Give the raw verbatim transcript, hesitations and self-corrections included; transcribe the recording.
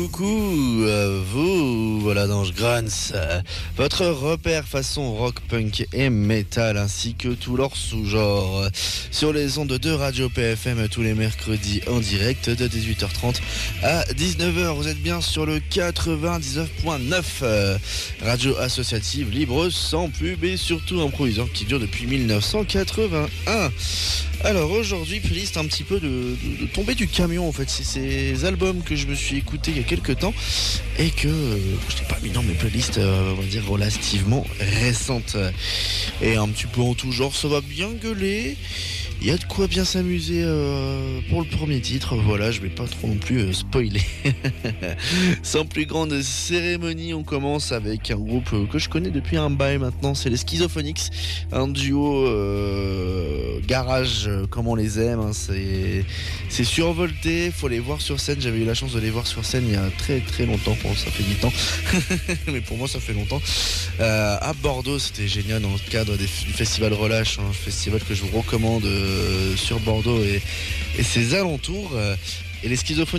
coucou à vous, voilà Dange Grants, euh, votre repère façon rock, punk et metal ainsi que tous leurs sous-genres euh, sur les ondes de Radio P F M tous les mercredis en direct de dix-huit heures trente à dix-neuf heures. Vous êtes bien sur le quatre-vingt-dix-neuf point neuf, euh, radio associative libre sans pub et surtout improvisante qui dure depuis mille neuf cent quatre-vingt-un. Alors aujourd'hui, playlist un petit peu de, de, de tomber du camion en fait. C'est ces albums que je me suis écouté il y a quelques temps et que euh, je n'ai pas mis dans mes playlists, euh, on va dire relativement récentes. Et un petit peu en tout genre, ça va bien gueuler. Il y a de quoi bien s'amuser euh, pour le premier titre. Voilà, je vais pas trop non plus euh, spoiler. Sans plus grande cérémonie, on commence avec un groupe euh, que je connais depuis un bail maintenant. C'est les Schizophonics, un duo euh, garage euh, comme on les aime. Hein. C'est c'est survolté. Faut les voir sur scène. J'avais eu la chance de les voir sur scène il y a très très longtemps. Bon, ça fait dix ans, mais pour moi ça fait longtemps. Euh, à Bordeaux, c'était génial dans le cadre des, du festival Relâche, un festival que je vous recommande. Euh, sur Bordeaux et, et ses alentours, euh, et les Schizophonics